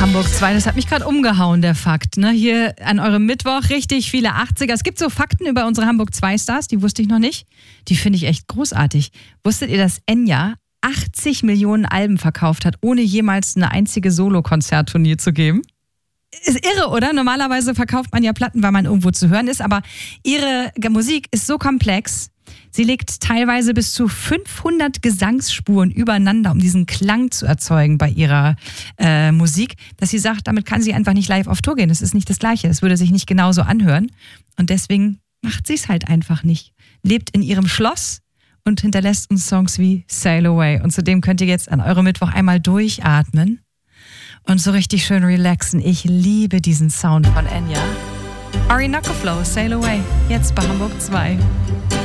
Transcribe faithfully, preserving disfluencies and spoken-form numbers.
Hamburg zwei, das hat mich gerade umgehauen, der Fakt. Ne? Hier an eurem Mittwoch richtig viele achtziger. Es gibt so Fakten über unsere Hamburg zwei Stars, die wusste ich noch nicht. Die finde ich echt großartig. Wusstet ihr, dass Enya achtzig Millionen Alben verkauft hat, ohne jemals eine einzige Solo-Konzerttournee zu geben? Ist irre, oder? Normalerweise verkauft man ja Platten, weil man irgendwo zu hören ist, aber ihre Musik ist so komplex. Sie legt teilweise bis zu fünfhundert Gesangsspuren übereinander, um diesen Klang zu erzeugen bei ihrer äh, Musik, dass sie sagt, damit kann sie einfach nicht live auf Tour gehen. Das ist nicht das Gleiche. Das würde sich nicht genauso anhören. Und deswegen macht sie es halt einfach nicht. Lebt in ihrem Schloss und hinterlässt uns Songs wie Sail Away. Und zudem könnt ihr jetzt an eurem Mittwoch einmal durchatmen und so richtig schön relaxen. Ich liebe diesen Sound von Enya. Ari Knockerflow, Sail Away, jetzt bei Hamburg zwei.